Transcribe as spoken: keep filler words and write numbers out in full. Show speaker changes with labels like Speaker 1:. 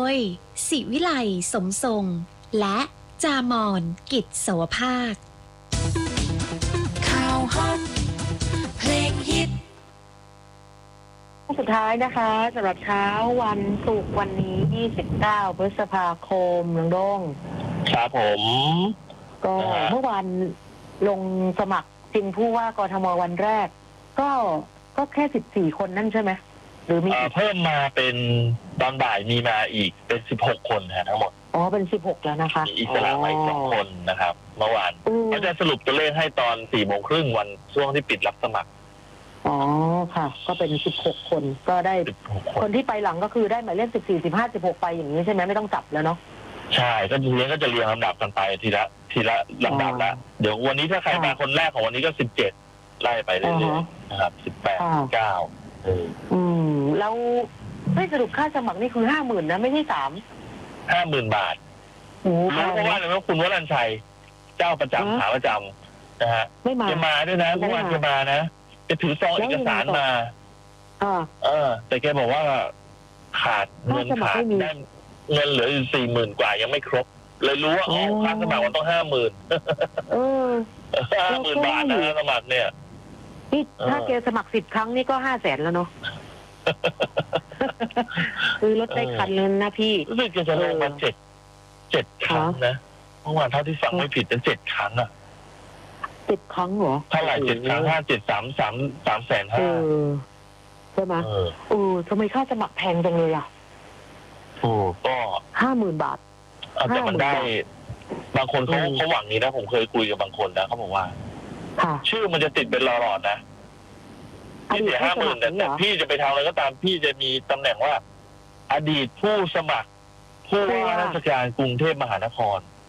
Speaker 1: ยศิวิไลสมทรงและจามอนกิจสวภาค
Speaker 2: ข่าวฮอตเพลงฮิต
Speaker 3: สุดท้ายนะคะสำหรับเช้าวันศุกร์วันนี้ยี่สิบเก้าพฤษภาคมน้องด้ง
Speaker 4: ครับผม
Speaker 3: ก็เมื่อวานลงสมัครชิงผู้ว่ากทมวันแรกก็ก็แค่สิบสี่คนนั่นใช่ไหมหรือมี
Speaker 4: เพิ่มมาเป็นตอนบ่ายมีมาอีกเป็นสิบหกคนนะทั้งหมด
Speaker 3: อ๋อเป็นสิบหกแล้วนะคะ
Speaker 4: มีอิสระมาอีกสองคนนะครับเมื่อวานเขาจะสรุปตัวเลขให้ตอนสี่โมงครึ่งวันช่วงที่ปิดรับสมัคร
Speaker 3: อ๋อค่ะก็เป็นสิบหกคนก็ได้คนที่ไปหลังก็คือได้หมายเลขสิบสี่ สิบห้า สิบหกไปอย่างนี้ใช่ไหมไม่ต้องจับแล้วเนาะ
Speaker 4: ใช่ก็ทีนี้ก็จะเรียงลำดับกันไปทีละทีละลำดับละเดี๋ยววันนี้ถ้าใครมาคนแรกของวันนี้ก็สิบเจ็ดไล่ไปเรื่อยๆนะครับสิบแปด เก้าเออ
Speaker 3: อืมแล้วไม่สรุปค่าสมัครนี่คือห้าหมื่นนะไม่ใช่สาม
Speaker 4: ห้าหมื่นบาท
Speaker 3: โอ้
Speaker 4: รู้เพราะว่าอะไรว่าคุณวรัญชัยเจ้าประจำขาประจำนะฮะ
Speaker 3: ไม่มา
Speaker 4: จะมาด้วยนะเมื่อวานจะมานะจะถือซองเอกสารมาเออแต่แกบอกว่าขาดเงินขาดได้เงินเหลืออยู่สี่หมื่นกว่ายังไม่ครบเลยรู้ว่าอ๋อค่าสมัครมันต้องห้าหมื่น
Speaker 3: เออ
Speaker 4: ห้าหมื่นบาทนะสมัครเนี่ย
Speaker 3: นี่ถ้าแกสมัครสิบครั้งนี่ก็ห้าแสนแล้วเนาะคือรถได้คันเลยนะพี่
Speaker 4: รู้สึกจะลงมาเจ็ดเจ็ดครั้งนะเมื่อวานเท่าที่ฟังไม่ผิดจะเจ็ดครั้งอ่ะ
Speaker 3: เจ็ดครั้งเหรอ
Speaker 4: เท่าไหร่เจ็ดครั้งห้าเจ็ดสามสามสามแสนห้า
Speaker 3: ใช่ไหมเออทำไมค่าสมัครแพงจังเลยอ่ะ
Speaker 4: โอ้ก็
Speaker 3: ห้าหมื่นบาท
Speaker 4: แต่มันได้บางคนเขาเขาหวังนี้นะผมเคยคุยกับบางคนนะเขาบอกว่าชื่อมันจะติดเป็นหลอดนะพี่เสียห้าหมื่นแต่พี่จะไปทำอะไรก็ตามพี่จะมีตำแหน่งว่าอดีตผู้สมัครผู้ว่าราชการกรุงเทพมหานคร